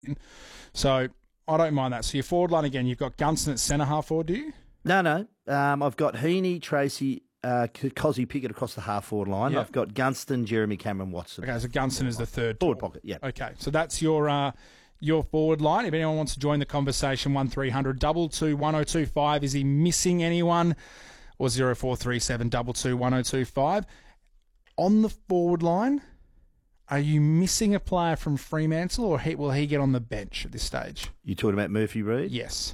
So I don't mind that. So your forward line again, you've got Gunston at centre half forward, do you? No. I've got Heaney, Tracy, Cozzy Pickett across the half forward line. Yep. I've got Gunston, Jeremy Cameron, Watson. Okay, so Gunston is the third. Forward pocket, yeah. Okay, so that's your forward line. If anyone wants to join the conversation, 1300 22 1025. Is he missing anyone? Or 0437 22 1025. On the forward line, are you missing a player from Fremantle, or will he get on the bench at this stage? You talking about Murphy Reid? Yes.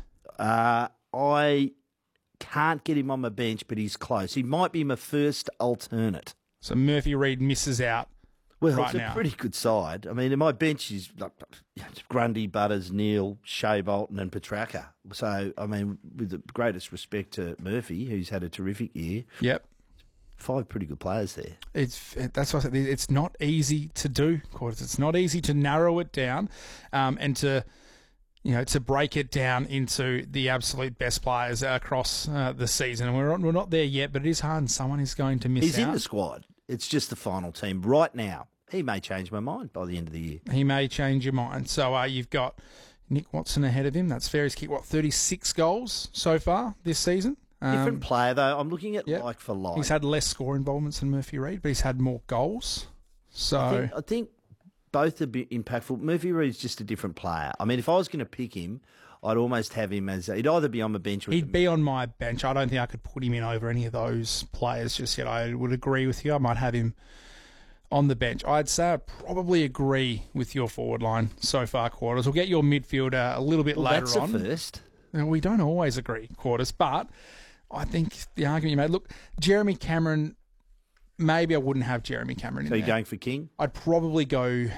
I can't get him on my bench, but he's close. He might be my first alternate. So Murphy Reid misses out. Well, right it's a now. pretty good side. I mean, my bench is like Grundy, Butters, Neil, Shea Bolton and Petrarca. So, I mean, with the greatest respect to Murphy, who's had a terrific year. Yep. 5 pretty good players there. That's what I said. It's not easy to do, Quarters. It's not easy to narrow it down and to break it down into the absolute best players across the season. And we're not there yet, but it is hard and someone is going to miss out. He's in the squad. It's just the final team right now. He may change my mind by the end of the year. He may change your mind. So you've got Nick Watson ahead of him. That's fair. He's kicked, 36 goals so far this season? Different player, though. I'm looking at like for like. He's had less score involvements than Murphy Reid, but he's had more goals. So I think both are bit impactful. Murphy Reid's just a different player. I mean, if I was going to pick him, I'd almost have him as he'd either be on the bench or he'd be on my bench. I don't think I could put him in over any of those players just yet. I would agree with you. I might have him on the bench. I'd say I probably agree with your forward line so far, Quarters. We'll get your midfielder a little bit later on. That's a first. Now, we don't always agree, Quarters, but I think the argument you made, look, Jeremy Cameron, maybe I wouldn't have Jeremy Cameron in there. So you're going for King? I'd probably go,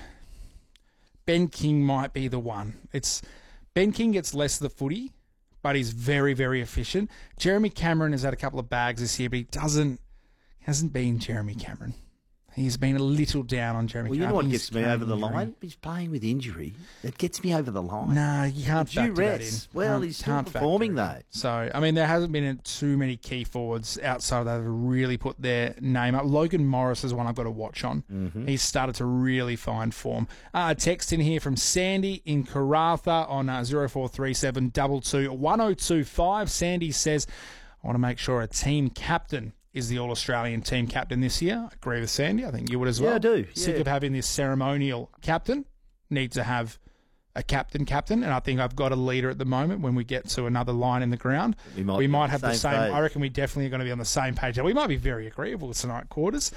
Ben King might be the one. Ben King gets less of the footy, but he's very, very efficient. Jeremy Cameron has had a couple of bags this year, but hasn't been Jeremy Cameron. He's been a little down on Jeremy Cameron. Well, you know what gets me over the line? He's playing with injury. It gets me over the line. No, you can't factor that in. Well, he's still performing, though. So, I mean, there hasn't been too many key forwards outside of that that have really put their name up. Logan Morris is one I've got to watch on. Mm-hmm. He's started to really find form. Text in here from Sandy in Karratha on 0437 22 1025. Sandy says, I want to make sure a team captain is the All-Australian team captain this year. I agree with Sandy. I think you would as well. Yeah, I do. Sick of having this ceremonial captain. Need to have a captain, and I think I've got a leader at the moment when we get to another line in the ground. We might have the same. I reckon we definitely are going to be on the same page. We might be very agreeable tonight, Quarters.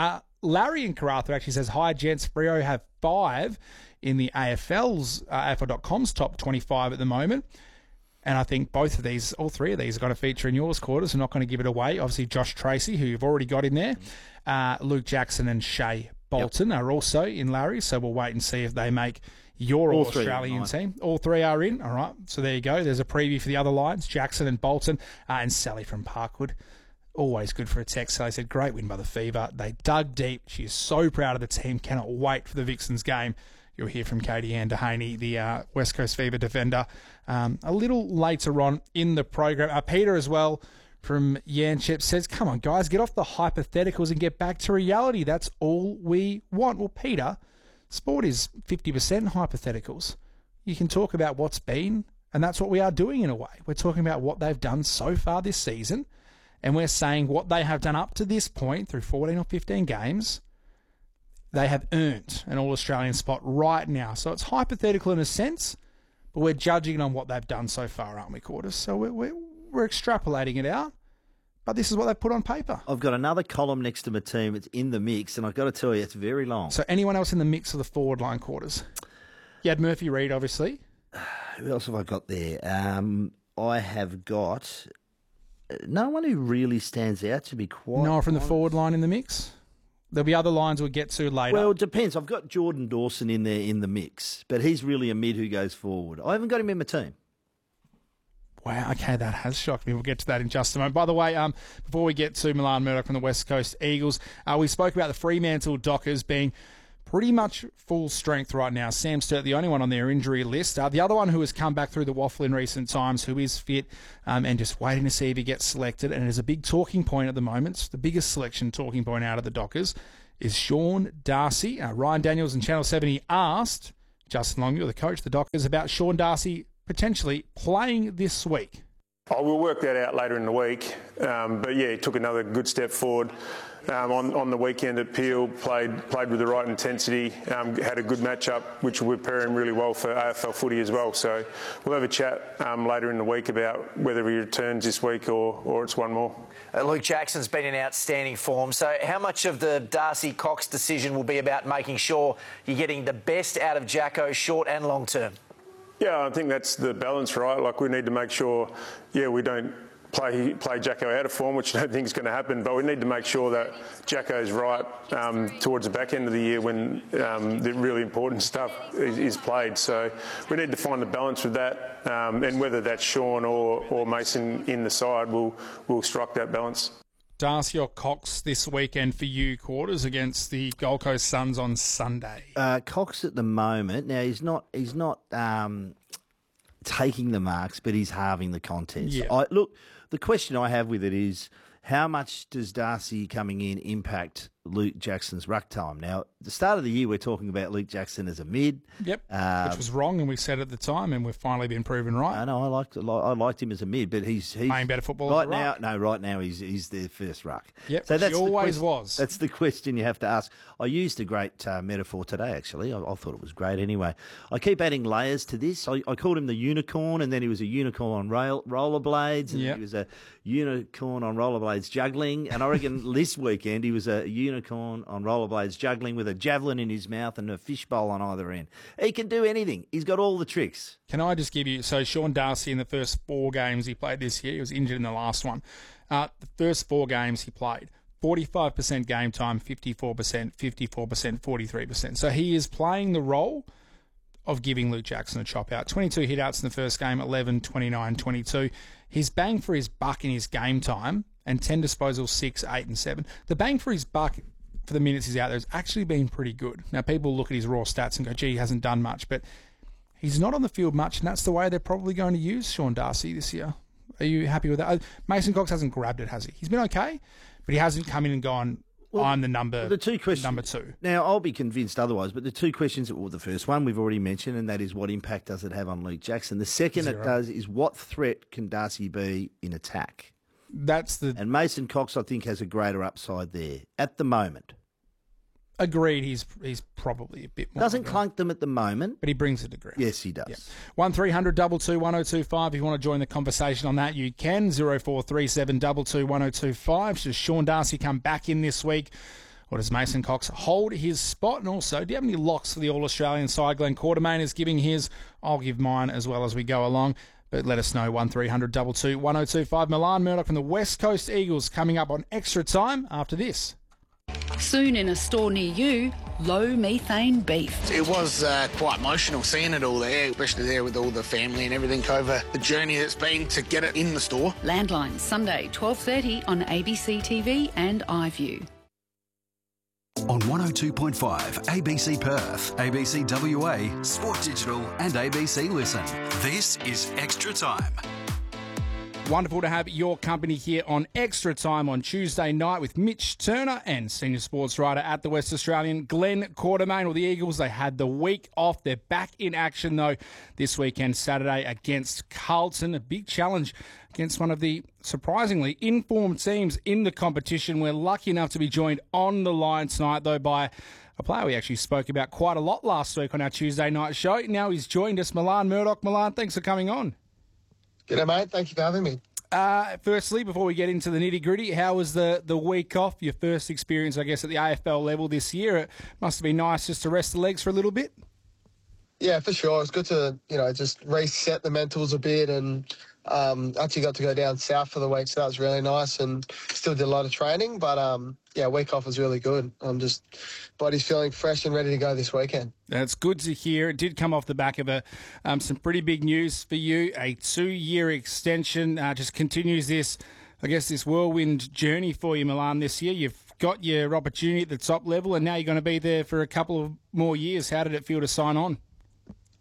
Larry in Karratha actually says, hi, gents. Freo have 5 in the AFL's, AFL.com's top 25 at the moment. And I think both of these, all 3 of these, are going to feature in yours, Quarters. I'm not going to give it away. Obviously, Josh Tracy, who you've already got in there. Luke Jackson and Shea Bolton are also in Larry's. So we'll wait and see if they make your All-Australian team. All 3 are in. All right. So there you go. There's a preview for the other lines, Jackson and Bolton. And Sally from Parkwood. Always good for a text. Sally said, great win by the Fever. They dug deep. She is so proud of the team. Cannot wait for the Vixens game. You'll hear from Katie Ann Dehaney, the West Coast Fever defender, a little later on in the program. Peter as well from Yanchep says, come on, guys, get off the hypotheticals and get back to reality. That's all we want. Well, Peter, sport is 50% hypotheticals. You can talk about what's been, and that's what we are doing in a way. We're talking about what they've done so far this season, and we're saying what they have done up to this point through 14 or 15 games. They have earned an All-Australian spot right now. So it's hypothetical in a sense, but we're judging on what they've done so far, aren't we, Quarters? So we're extrapolating it out, but this is what they've put on paper. I've got another column next to my team. It's in the mix, and I've got to tell you, it's very long. So anyone else in the mix of the forward line, Quarters? You had Murphy Reid, obviously. Who else have I got there? I have got no one who really stands out, to be quite No one from the honest. forward line in the mix? There'll be other lines we'll get to later. Well, it depends. I've got Jordan Dawson in there in the mix, but he's really a mid who goes forward. I haven't got him in my team. Wow, okay, that has shocked me. We'll get to that in just a moment. By the way, before we get to Milan Murdoch from the West Coast Eagles, we spoke about the Fremantle Dockers being pretty much full strength right now. Sam Sturt, the only one on their injury list. The other one who has come back through the waffle in recent times, who is fit and just waiting to see if he gets selected, and it is a big talking point at the moment. It's the biggest selection talking point out of the Dockers is Sean Darcy. Ryan Daniels in Channel 7, he asked, Justin Longmuir, the coach, the Dockers, about Sean Darcy potentially playing this week. We'll work that out later in the week. But yeah, he took another good step forward on the weekend at Peel. Played with the right intensity. Had a good matchup, which will prepare him really well for AFL footy as well. So we'll have a chat later in the week about whether he returns this week or it's one more. Luke Jackson's been in outstanding form. So how much of the Darcy-Cox decision will be about making sure you're getting the best out of Jacko short and long term? Yeah, I think that's the balance, right? Like, we need to make sure, we don't play Jacko out of form, which I don't think is going to happen, but we need to make sure that Jacko's right towards the back end of the year when the really important stuff is played. So we need to find the balance with that, and whether that's Sean or Mason in the side, we'll strike that balance. Darcy or Cox this weekend for you, Quarters, against the Gold Coast Suns on Sunday? Cox at the moment. Now he's not taking the marks, but he's halving the contest. Yeah. Look, the question I have with it is, how much does Darcy coming in impact Luke Jackson's ruck time? Now, at the start of the year, we're talking about Luke Jackson as a mid. Yep, which was wrong, and we said at the time, and we've finally been proven right. I know, I liked him as a mid, but he's playing better football right now. No, right now he's their first ruck. Yep, so he always was. That's the question you have to ask. I used a great metaphor today, actually. I thought it was great anyway. I keep adding layers to this. I called him the unicorn, and then he was a unicorn on rollerblades, and he was a unicorn on rollerblades juggling, and I reckon this weekend he was a unicorn on rollerblades juggling with a javelin in his mouth and a fishbowl on either end. He can do anything. He's got all the tricks. Can I just give you... So Sean Darcy, in the first 4 games he played this year, he was injured in the last one. The first 4 games he played, 45% game time, 54%, 54%, 43%. So he is playing the role of giving Luke Jackson a chop out. 22 hit-outs in the first game, 11, 29, 22. His bang for his buck in his game time, and 10 disposals, 6, 8 and 7. The bang for his buck for the minutes he's out there has actually been pretty good. Now, people look at his raw stats and go, gee, he hasn't done much, but he's not on the field much, and that's the way they're probably going to use Sean Darcy this year. Are you happy with that? Mason Cox hasn't grabbed it, has he? He's been okay, but he hasn't come in and gone, I'm the number two. Now, I'll be convinced otherwise, but the 2 questions, the first one we've already mentioned, and that is, what impact does it have on Luke Jackson? The second it does is, what threat can Darcy be in attack? And Mason Cox, I think, has a greater upside there at the moment. Agreed, he's probably a bit more. Doesn't clunk them at the moment, but he brings a degree. Yes, he does. Yep. 1300 22 1025. If you want to join the conversation on that, you can. 0437 22 1025. Does Sean Darcy come back in this week, or does Mason Cox hold his spot? And also, do you have any locks for the All-Australian side? Glenn Quartermain is giving his. I'll give mine as well as we go along. But let us know, 1300 22 1025. Milan Murdoch from the West Coast Eagles coming up on Extra Time after this. Soon in a store near you, low methane beef. It was quite emotional seeing it all there, especially there with all the family and everything over the journey it's been to get it in the store. Landline, Sunday, 12:30 on ABC TV and iView. On 102.5 ABC Perth, ABC WA, Sport Digital and ABC Listen. This is Extra Time. Wonderful to have your company here on Extra Time on Tuesday night with Mitch Turner and senior sports writer at the West Australian, Glenn Quartermain. Well, the Eagles, they had the week off. They're back in action, though, this weekend, Saturday, against Carlton. A big challenge against one of the surprisingly informed teams in the competition. We're lucky enough to be joined on the line tonight, though, by a player we actually spoke about quite a lot last week on our Tuesday night show. Now he's joined us, Milan Murdoch. Milan, thanks for coming on. G'day, mate. Thank you for having me. Firstly, before we get into the nitty-gritty, how was the week off? Your first experience, I guess, at the AFL level this year. It must have been nice just to rest the legs for a little bit. Yeah, for sure. It's good to, just reset the mentals a bit, and actually got to go down south for the week, so that was really nice, and still did a lot of training, but week off was really good. Body's feeling fresh and ready to go this weekend. That's good to hear. It did come off the back of some pretty big news for you. A 2-year extension just continues this whirlwind journey for you, Milan, this year. You've got your opportunity at the top level, and now you're going to be there for a couple of more years. How did it feel to sign on?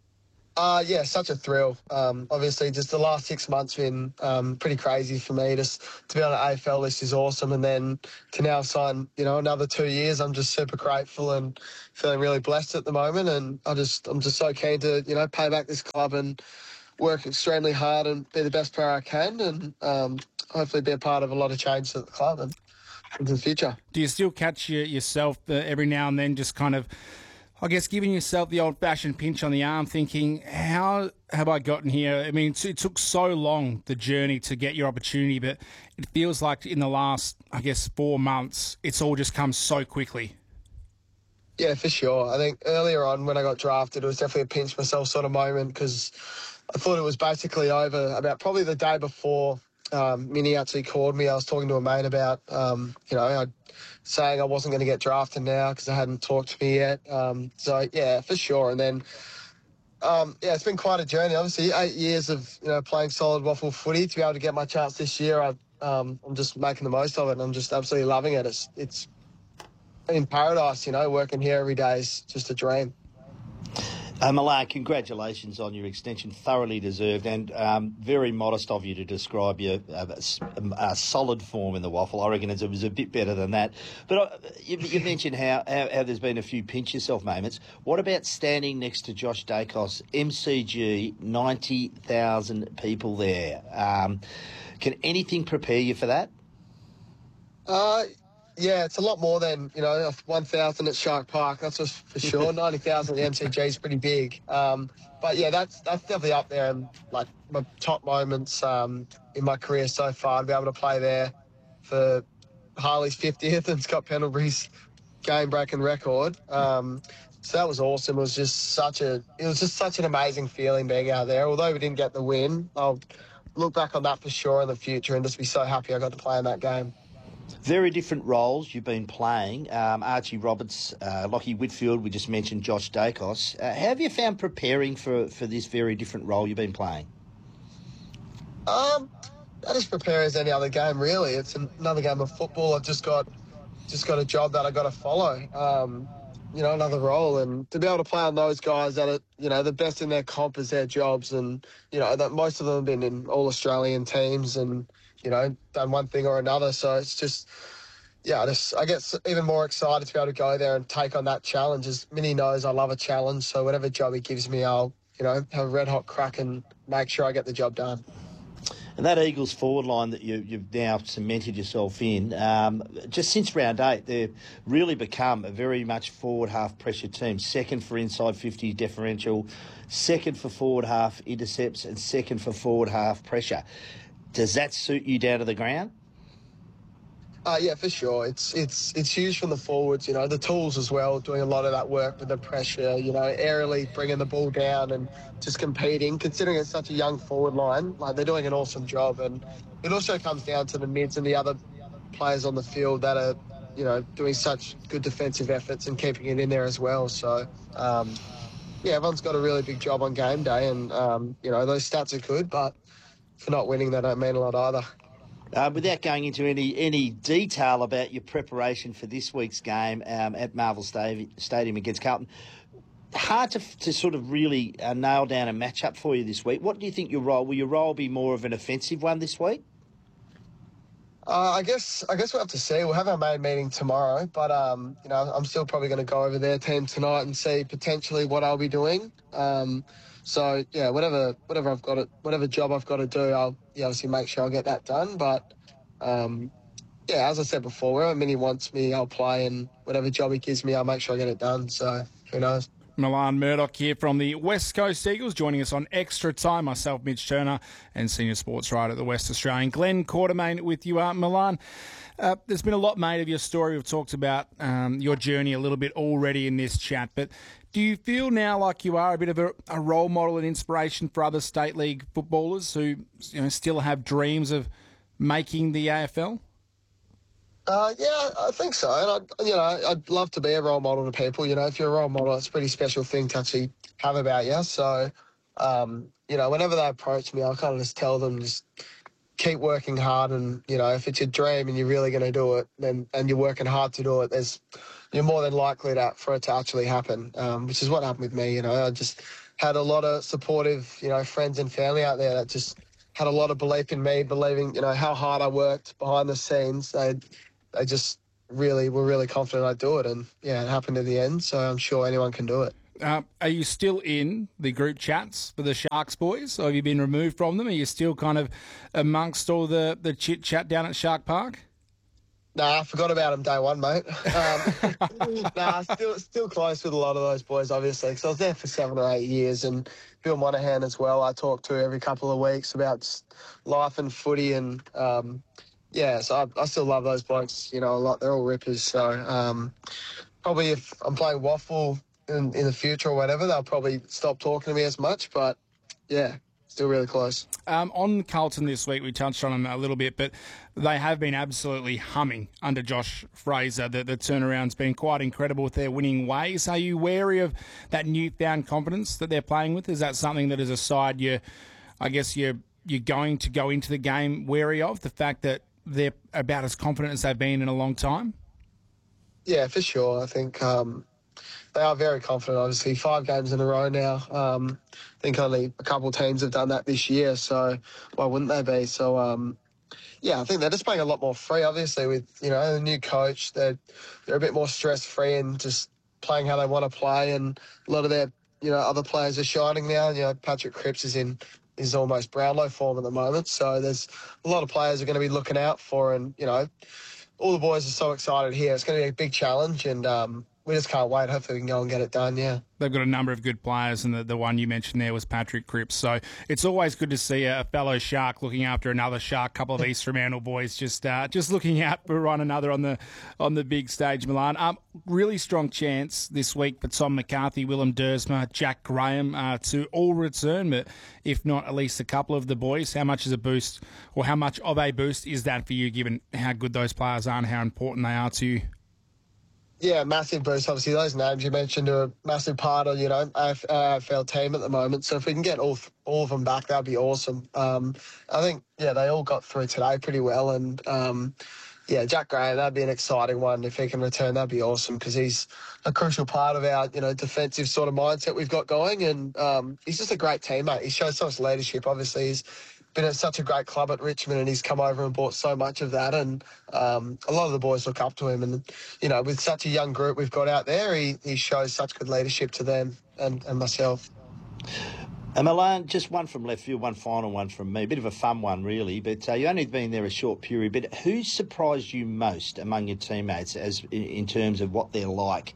Yeah, such a thrill. Obviously, just the last 6 months been pretty crazy for me. Just to be on an AFL list is awesome, and then to now sign, another 2 years, I'm just super grateful and feeling really blessed at the moment. And I'm just so keen to, pay back this club and work extremely hard and be the best player I can, and hopefully be a part of a lot of change at the club and into the future. Do you still catch yourself every now and then just kind of, I guess, giving yourself the old-fashioned pinch on the arm, thinking, how have I gotten here? I mean, it took so long, the journey, to get your opportunity, but it feels like in the last, 4 months, it's all just come so quickly. Yeah, for sure. I think earlier on when I got drafted, it was definitely a pinch myself sort of moment, because I thought it was basically over about probably the day before Minnie actually called me. I was talking to a mate about, saying I wasn't going to get drafted now because they hadn't talked to me yet. So, yeah, for sure. And then, it's been quite a journey. Obviously, 8 years of, playing solid waffle footy. To be able to get my chance this year, I'm just making the most of it, and I'm just absolutely loving it. It's in paradise, working here every day is just a dream. Milan, congratulations on your extension, thoroughly deserved, and very modest of you to describe your solid form in the waffle. I reckon it was a bit better than that. But you mentioned how there's been a few pinch yourself moments. What about standing next to Josh Daicos, MCG, 90,000 people there? Can anything prepare you for that? Yeah, it's a lot more than, 1,000 at Shark Park, that's for sure. 90,000 at the MCG is pretty big. But, yeah, that's definitely up there in, my top moments in my career so far, to be able to play there for Harley's 50th and Scott Pendlebury's game-breaking record. So that was awesome. It was just such an amazing feeling being out there. Although we didn't get the win, I'll look back on that for sure in the future and just be so happy I got to play in that game. Very different roles you've been playing. Archie Roberts, Lachie Whitfield, we just mentioned Josh Daicos. How have you found preparing for this very different role you've been playing? I just prepare as any other game, really. It's another game of football. I've just got a job that I got to follow. Another role, and to be able to play on those guys that are, the best in their comp is their jobs, and that most of them have been in all Australian teams and done one thing or another. So it's just, I get even more excited to be able to go there and take on that challenge. As Minnie knows, I love a challenge. So whatever job he gives me, I'll, have a red hot crack and make sure I get the job done. And that Eagles forward line that you've now cemented yourself in, just since round 8, they've really become a very much forward half pressure team. Second for inside 50 differential, second for forward half intercepts, and second for forward half pressure. Does that suit you down to the ground? Yeah, for sure. It's huge from the forwards, the tools as well, doing a lot of that work with the pressure, aerially bringing the ball down and just competing. Considering it's such a young forward line, they're doing an awesome job. And it also comes down to the mids and the other players on the field that are, doing such good defensive efforts and keeping it in there as well. So, everyone's got a really big job on game day, and, those stats are good, but for not winning, they don't mean a lot either. Without going into any detail about your preparation for this week's game at Marvel Stadium against Carlton, hard to sort of really nail down a matchup for you this week. What do you think your role? Will your role be more of an offensive one this week? I guess we'll have to see. We'll have our main meeting tomorrow, but I'm still probably going to go over their team tonight and see potentially what I'll be doing. So yeah, whatever job I've got to do, I'll obviously make sure I get that done. But as I said before, wherever Minnie wants me, I'll play, and whatever job he gives me, I'll make sure I get it done. So who knows? Milan Murdoch here from the West Coast Eagles, joining us on Extra Time. Myself, Mitch Turner, and senior sports writer at the West Australian, Glenn Quartermain, with you, Milan. There's been a lot made of your story. We've talked about your journey a little bit already in this chat, but do you feel now like you are a bit of a role model and inspiration for other state league footballers who still have dreams of making the AFL? Yeah, I think so. And I'd love to be a role model to people. If you're a role model, it's a pretty special thing to actually have about you. So, whenever they approach me, I'll kind of just tell them, just keep working hard. And, if it's your dream and you're really going to do it, and you're working hard to do it, you're more than likely for it to actually happen, which is what happened with me. I just had a lot of supportive, friends and family out there that just had a lot of belief in me, believing, how hard I worked behind the scenes. They just were really confident I'd do it. And, it happened in the end, so I'm sure anyone can do it. Are you still in the group chats for the Sharks boys, or have you been removed from them? Are you still kind of amongst all the chit-chat down at Shark Park? Nah, I forgot about them day one, mate. Still close with a lot of those boys, obviously, because I was there for 7 or 8 years, and Bill Monahan as well, I talk to every couple of weeks about life and footy, and, so I still love those blokes, a lot. They're all rippers, so probably if I'm playing Waffle in the future or whatever, they'll probably stop talking to me as much, but, still really close. On Carlton this week, we touched on them a little bit, but they have been absolutely humming under Josh Fraser. The turnaround's been quite incredible with their winning ways. Are you wary of that newfound confidence that they're playing with? Is that something that as a side you're going to go into the game wary of, the fact that they're about as confident as they've been in a long time? Yeah, for sure. I think they are very confident, obviously. 5 games in a row now. I think only a couple of teams have done that this year, so why wouldn't they be? So, I think they're just playing a lot more free, obviously, with, the new coach. They're a bit more stress-free and just playing how they want to play, and a lot of their, other players are shining now. Patrick Cripps is almost Brownlow form at the moment, so there's a lot of players are going to be looking out for, and, all the boys are so excited here. It's going to be a big challenge, and we just can't wait. Hopefully we can go and get it done, yeah. They've got a number of good players, and the one you mentioned there was Patrick Cripps. So it's always good to see a fellow Shark looking after another Shark. Couple of East Fremantle boys just looking out for one another on the big stage, Milan. Really strong chance this week for Tom McCarthy, Willem Dersma, Jack Graham to all return, but if not, at least a couple of the boys. How much is a boost, or how much of a boost is that for you, given how good those players are and how important they are to you? Yeah, massive boost. Obviously, those names you mentioned are a massive part of, AFL team at the moment. So if we can get all of them back, that'd be awesome. I think, they all got through today pretty well. And, Jack Graham, that'd be an exciting one. If he can return, that'd be awesome, because he's a crucial part of our, defensive sort of mindset we've got going. And he's just a great teammate. He shows so much leadership. Obviously, he's been at such a great club at Richmond, and he's come over and brought so much of that, and a lot of the boys look up to him, and with such a young group we've got out there, he shows such good leadership to them and myself. Milan, just one from left field, one final one from me. A bit of a fun one, really, but you only been there a short period. But who surprised you most among your teammates, as in terms of what they're like,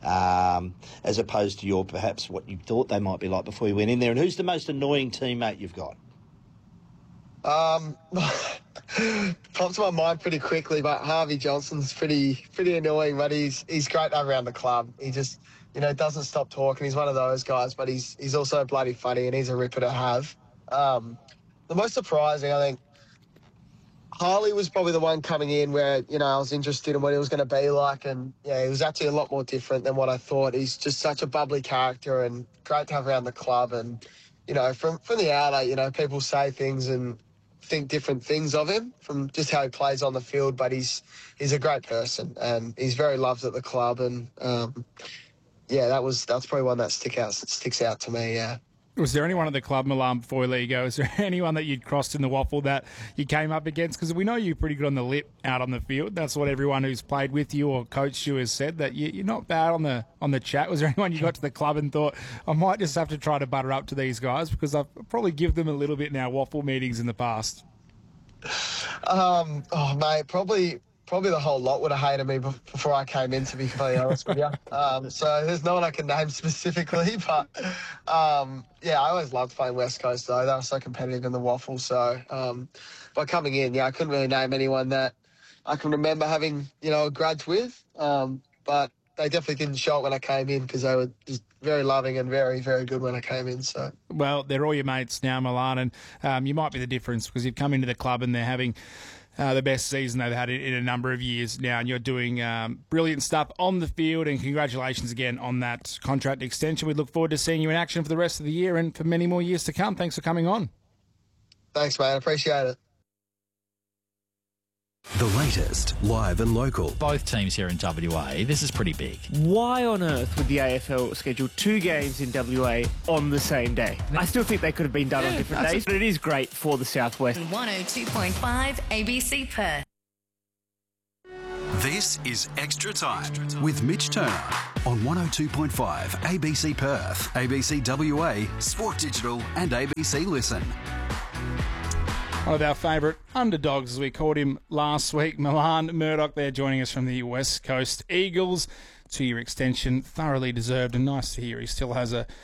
as opposed to perhaps what you thought they might be like before you went in there? And who's the most annoying teammate you've got? Pops to my mind pretty quickly, but Harvey Johnson's pretty annoying, but he's great to have around the club. He just, doesn't stop talking. He's one of those guys, but he's also bloody funny, and he's a ripper to have. The most surprising, I think, Harley was probably the one coming in where, I was interested in what he was going to be like, and he was actually a lot more different than what I thought. He's just such a bubbly character and great to have around the club, and, from the outer, people say things and think different things of him from just how he plays on the field, but he's a great person, and he's very loved at the club, and that's probably one that sticks out to me. Yeah. Was there anyone at the club, Milan, before we let you go? Was there anyone that you'd crossed in the Waffle that you came up against? Because we know you're pretty good on the lip out on the field. That's what everyone who's played with you or coached you has said, that you're not bad on the chat. Was there anyone you got to the club and thought, I might just have to try to butter up to these guys, because I've probably given them a little bit in our Waffle meetings in the past? Mate, probably the whole lot would have hated me before I came in, to be completely honest with you. So there's no one I can name specifically, but I always loved playing West Coast, though. They were so competitive in the Waffle. So by coming in, I couldn't really name anyone that I can remember having, a grudge with. But they definitely didn't show it when I came in, because they were just very loving and very, very good when I came in. So, well, they're all your mates now, Milan, and you might be the difference, because you've come into the club and they're having the best season they've had in a number of years now, and you're doing brilliant stuff on the field, and congratulations again on that contract extension. We look forward to seeing you in action for the rest of the year and for many more years to come. Thanks for coming on. Thanks, mate. I appreciate it. The latest, live and local. Both teams here in WA, this is pretty big. Why on earth would the AFL schedule 2 games in WA on the same day? I still think they could have been done on different days, but it is great for the Southwest. 102.5 ABC Perth. This is Extra Time with Mitch Turner on 102.5 ABC Perth, ABC WA, Sport Digital and ABC Listen. One of our favourite underdogs, as we called him last week, Milan Murdoch there, joining us from the West Coast Eagles. 2-year extension, thoroughly deserved, and nice to hear he still has a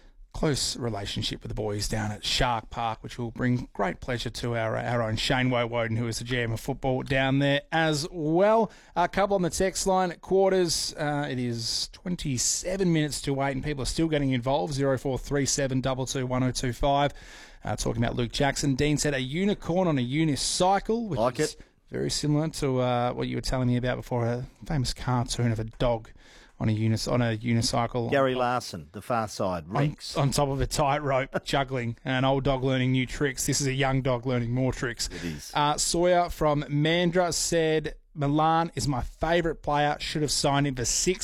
close relationship with the boys down at Shark Park, which will bring great pleasure to our own Shane Woden, who is the GM of football down there as well. A couple on the text line at quarters. It is 27 minutes to 8, and people are still getting involved. 0437 22 1025. Talking about Luke Jackson. Dean said a unicorn on a unicycle, which is very similar to what you were telling me about before, a famous cartoon of a dog on a unicycle. Gary Larson, The Far Side, Rex. On top of a tightrope, juggling. An old dog learning new tricks. This is a young dog learning more tricks. It is. Sawyer from Mandurah said, Milan is my favourite player. Should have signed him for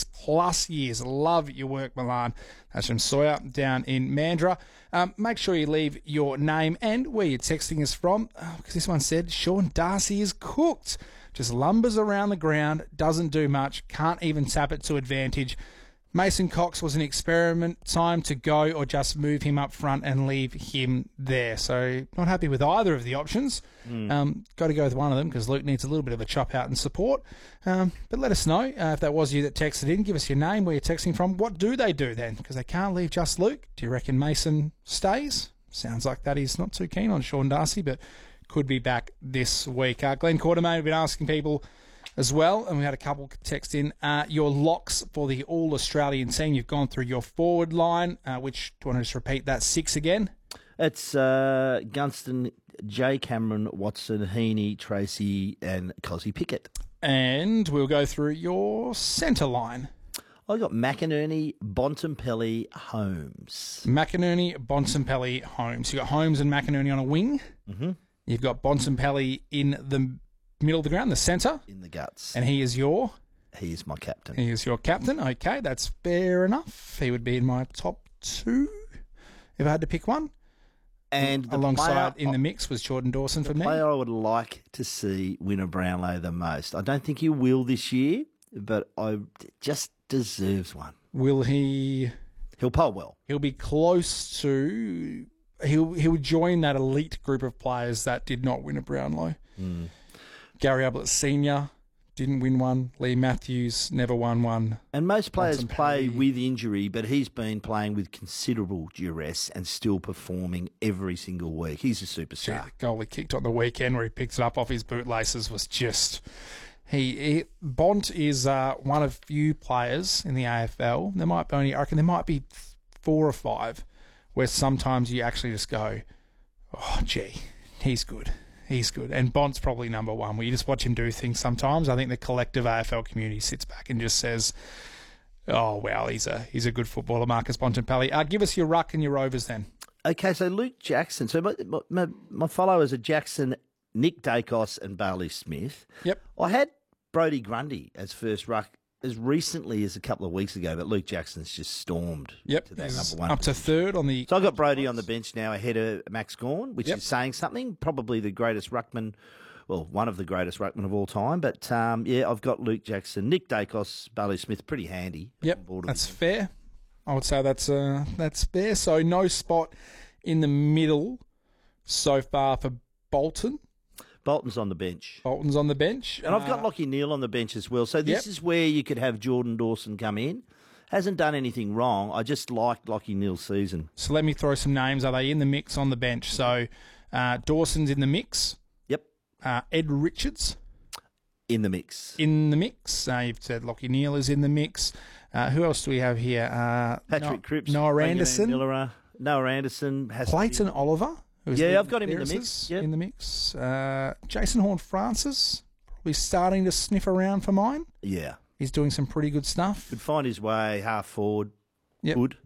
6+ years. Love your work, Milan. That's from Sawyer down in Mandurah. Make sure you leave your name and where you're texting us from, because this one said, Sean Darcy is cooked. Just lumbers around the ground, doesn't do much, can't even tap it to advantage. Mason Cox was an experiment. Time to go, or just move him up front and leave him there. So not happy with either of the options. Got to go with one of them because Luke needs a little bit of a chop out and support. But let us know if that was you that texted in. Give us your name, where you're texting from. What do they do then? Because they can't leave just Luke. Do you reckon Mason stays? Sounds like that he's not too keen on Sean Darcy, but could be back this week. Glenn Quartermain, we've been asking people as well, and we had a couple text in. Your locks for the All-Australian team. You've gone through your forward line. Which, do you want to just repeat that 6 again? It's Gunston, Jay Cameron, Watson, Heaney, Tracy and Cosy Pickett. And we'll go through your centre line. I got McInerney, Bontempelli, Holmes. McInerney, Bontempelli, Holmes. You got Holmes and McInerney on a wing. Mm-hmm. You've got Bontempelli in the middle of the ground, the centre. In the guts. And he is your? He is my captain. He is your captain. Okay, that's fair enough. He would be in my top 2 if I had to pick one. And alongside in the mix was Jordan Dawson for me. The player I would like to see win a Brownlow the most. I don't think he will this year, but I just deserves one. Will he? He'll poll well. He'll be close to. He'll join that elite group of players that did not win a Brownlow. Gary Ablett Sr. didn't win one. Lee Matthews never won one. And most players play with injury, but he's been playing with considerable duress and still performing every single week. He's a superstar. Yeah, the goal he kicked on the weekend where he picked it up off his bootlaces was just... Bont is one of few players in the AFL. I reckon there might be 4 or 5 where sometimes you actually just go, oh, gee, he's good. He's good. And Bont's probably number 1, where you just watch him do things sometimes. I think the collective AFL community sits back and just says, oh, wow, he's a good footballer, Marcus Bontempelli. Give us your ruck and your rovers then. Okay, so Luke Jackson. So my followers are Jackson, Nick Dacos and Bailey Smith. Yep. I had Brodie Grundy as first ruck as recently as a couple of weeks ago, but Luke Jackson's just stormed to that number 1 up to third on the... So I got Brodie on the bench now ahead of Max Gawn, which is saying something. Probably the greatest ruckman, well, one of the greatest ruckmen of all time. But, I've got Luke Jackson, Nick Dacos, Bailey Smith, pretty handy. Yep, that's fair. I would say that's fair. So no spot in the middle so far for Bolton. Bolton's on the bench. And I've got Lachie Neale on the bench as well. So this is where you could have Jordan Dawson come in. Hasn't done anything wrong. I just liked Lachie Neale's season. So let me throw some names. Are they in the mix on the bench? So Dawson's in the mix. Yep. Ed Richards. In the mix. You've said Lachie Neale is in the mix. Who else do we have here? Patrick Cripps. Noah Anderson. Noah Anderson. Clayton Oliver. I've got him in the mix. Yep. In the mix. Jason Horne-Francis, probably starting to sniff around for mine. Yeah. He's doing some pretty good stuff. Could find his way half forward. Yep. Good.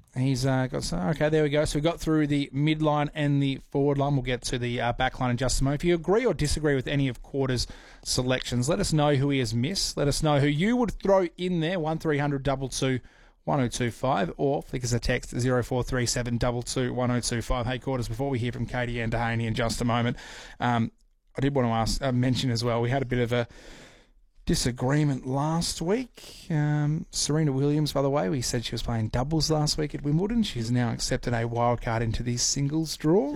He's got some. Okay, there we go. So we got through the midline and the forward line. We'll get to the back line in just a moment. If you agree or disagree with any of Quarter's selections, let us know who he has missed. Let us know who you would throw in there. 1300 22 1025 or flick us a text 0437 22 1025. Hey, Quarters, before we hear from Katie and Dehaney in just a moment, I did want to mention as well, we had a bit of a disagreement last week. Serena Williams, by the way, we said she was playing doubles last week at Wimbledon. She's now accepted a wild card into the singles draw.